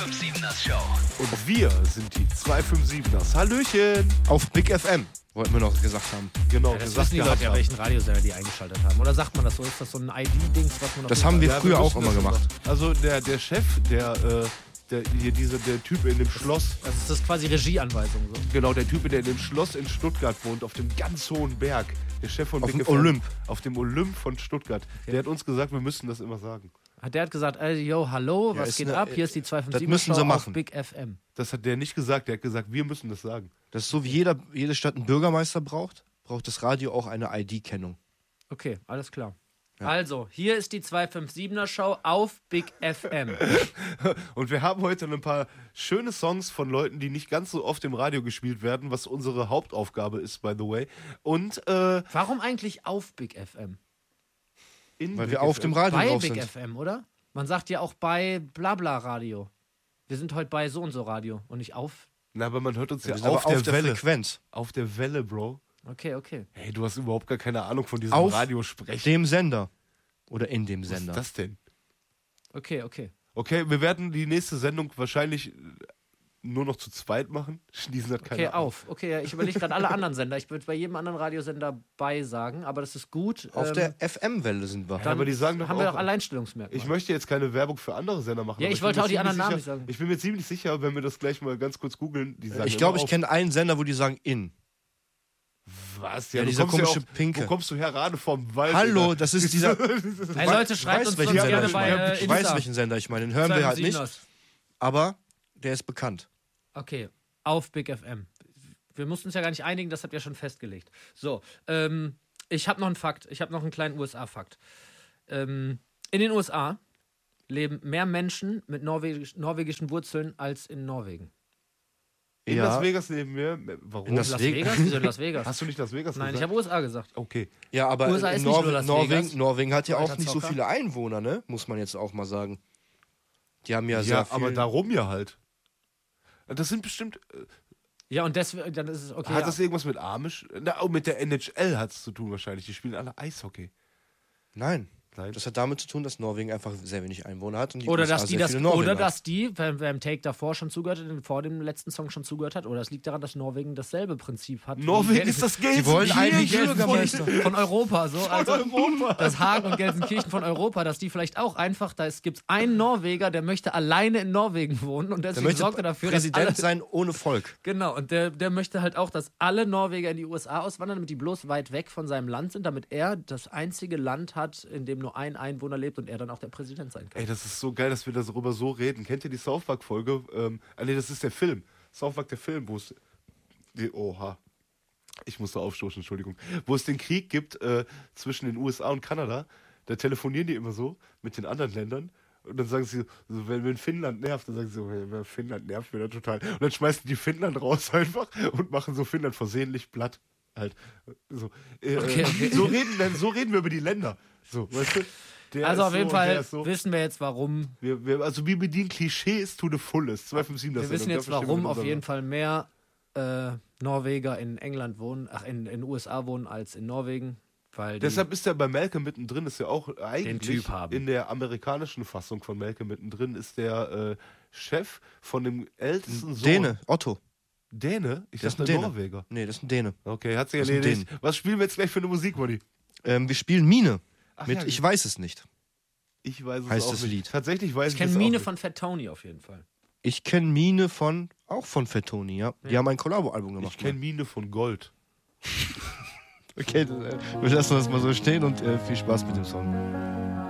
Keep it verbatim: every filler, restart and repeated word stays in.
zweihundertsiebenundfünfzigers Show. Und wir sind die zweihundertsiebenundfünfzigers. Hallöchen! Auf Big F M, wollten wir noch gesagt haben. Genau, Ja, das gesagt wissen die gehabt Leute ja, haben. welchen Radiosender die eingeschaltet haben. Oder sagt man das so? Ist das so ein I D-Dings, was man noch Das nicht haben wir sagt? früher wir auch müssen immer das gemacht. immer- Also der, der Chef, der, äh, der, hier diese, der Typ in dem Schloss, Also ist das quasi Regieanweisung so. genau, der Typ, der in dem Schloss in Stuttgart wohnt, auf dem ganz hohen Berg, der Chef von Auf Big dem F M, Olymp. Auf dem Olymp von Stuttgart. Der hat uns gesagt, wir müssen das immer sagen. Der hat gesagt, ey, yo, hallo, Ja, was ist geht eine- ab? Hier ist die das zweihundertfünfzigers müssen sie Show machen. auf Big F M. Das hat der nicht gesagt, der hat gesagt, wir müssen das sagen. Das ist so, wie jeder, jede Stadt einen Bürgermeister braucht, braucht das Radio auch eine I D-Kennung. Okay, alles klar. Also, hier ist die zweihundertfünfzigers Show auf Big F M. Und wir haben heute ein paar schöne Songs von Leuten, die nicht ganz so oft im Radio gespielt werden, was unsere Hauptaufgabe ist, by the way. Und äh, Warum eigentlich auf Big F M? in Weil Big wir auf F M. dem Radio Bei drauf Big sind. F M, oder? Man sagt ja auch bei Blabla Radio. Wir sind heute bei so und so Radio und nicht auf. Na, aber man hört uns ja, Wir sind auf, aber der auf der Welle. Frequenz. Auf der Welle, Bro. Okay, okay. Hey, du hast überhaupt gar keine Ahnung von diesem Auf Radiosprechen. Dem Sender. Oder in dem Was Sender. ist das denn? Okay, okay. Okay, wir werden die nächste Sendung wahrscheinlich nur noch zu zweit machen. Schließen hat keine Okay, Ahnung. auf. Okay, ja, ich überlege gerade alle anderen Sender. Ich würde bei jedem anderen Radiosender bei sagen, aber das ist gut. Auf Ähm, der F M-Welle sind wir. dann aber die sagen doch haben wir auch- doch Alleinstellungsmerkmal. Ich möchte jetzt keine Werbung für andere Sender machen. Ja, aber ich bin wollte mir auch die ziemlich anderen Namen sicher, nicht sagen. Ich bin mir ziemlich sicher, wenn wir das gleich mal ganz kurz googeln, die sagen Ich immer glaube, ich auf. kenne einen Sender, wo die sagen in. Was? Ja, du dieser kommst komische auf- Pinke. Wo kommst du her? Gerade vom Wald. Hallo, Digga. das ist dieser. Hey Leute, Ich schreibt weiß, uns welchen sonst Sender gerne ich bei meine. äh, Ich weiß, Insta. welchen Sender ich meine. Den hören wir halt nicht. zweihundertsiebenundsiebzig. Aber der ist bekannt. Okay, auf Big F M. Wir mussten uns ja gar nicht einigen, das habt ihr schon festgelegt. So, ähm, ich habe noch einen Fakt. Ich habe noch einen kleinen U S A-Fakt. Ähm, in den U S A leben mehr Menschen mit norwegisch, norwegischen Wurzeln als in Norwegen. In Ja. Las Vegas leben wir. Warum? In Las Las Vegas? Vegas? Wieso in Las Vegas? Hast du nicht Las Vegas Nein, ich gesagt? habe U S A gesagt. Okay. Ja, aber U S A in ist nicht nur Norwe Las Norwegen, Vegas. Norwegen hat ja auch Alter nicht so Zocker. viele Einwohner, ne? Muss man jetzt auch mal sagen. Die haben ja, Ja, sehr viel. aber darum ja halt. Das sind bestimmt. äh, Ja, und deswegen, dann ist es okay. hat ja. das irgendwas mit Amish? Na, oh, mit der N H L hat es zu tun wahrscheinlich. Die spielen alle Eishockey. Nein. Nein. Das hat damit zu tun, dass Norwegen einfach sehr wenig Einwohner hat und die Oder U S A dass die sehr das, viele Norweger oder hat. dass die, wer, wer im Take davor schon zugehört hat, vor dem letzten Song schon zugehört hat, oder es liegt daran, dass Norwegen dasselbe Prinzip hat. Norwegen wie ist das Geld. Die wollen eigentlich Gelsenkirchen Bürgermeister. von, von Europa, so. Also, Europa. dass Hagen und Gelsenkirchen von Europa, dass die vielleicht auch einfach, da gibt es einen Norweger, der möchte alleine in Norwegen wohnen und Der deswegen möchte sorgt er dafür, dass Präsident alle, sein ohne Volk. genau, und der, der möchte halt auch, dass alle Norweger in die U S A auswandern, damit die bloß weit weg von seinem Land sind, damit er das einzige Land hat, in dem nur ein Einwohner lebt und er dann auch der Präsident sein kann. Ey, das ist so geil, dass wir darüber so reden. Kennt ihr die South Park-Folge? Ähm, ah, nee, das ist der Film. South Park, der Film, wo es. Die, oha. Ich musste aufstoßen, Entschuldigung. Wo es den Krieg gibt äh, zwischen den U S A und Kanada. Da telefonieren die immer so mit den anderen Ländern. Und dann sagen sie, so, wenn, wenn Finnland nervt, dann sagen sie so, hey, Finnland nervt mir da total. Und dann schmeißen die Finnland raus einfach und machen so Finnland versehentlich platt. Halt. So, äh, Okay, okay. so, reden, dann- so reden wir über die Länder. So, weißt du? Der Also ist auf so jeden und der Fall ist so. wissen wir jetzt, warum. Wir, wir, also wir bedienen Klischees to the fullest. zwei fünf sieben Wir das wissen Sendung. jetzt, Dafür stehen wir warum mit auf unserem jeden Fall mehr äh, Norweger in England wohnen, ach, in den U S A wohnen als in Norwegen. Weil die, Deshalb ist er bei Malcolm mittendrin, ist ja auch eigentlich Typ haben. in der amerikanischen Fassung von Malcolm mittendrin, ist der äh, Chef von dem ältesten Sohn. Däne, Otto. Däne? Ich Das ist dachte ein Däne. Norweger. Nee, das ist ein Däne. Okay, hat sich Das ist ein erledigt. Was spielen wir jetzt gleich für eine Musik, Money? Ähm, wir spielen Mine. Ach Mit ja, Ich weiß es nicht. Ich weiß es heißt auch das nicht. Lied. Tatsächlich weiß ich ich kenne es Mine auch von Fat Tony auf jeden Fall. Ich kenne Mine von, auch von Fettoni, ja. Die haben ein Kollabo-Album nicht. gemacht. Ich kenne Mine von Gold. Okay, dann, äh, wir lassen das mal so stehen und äh, viel Spaß mit dem Song.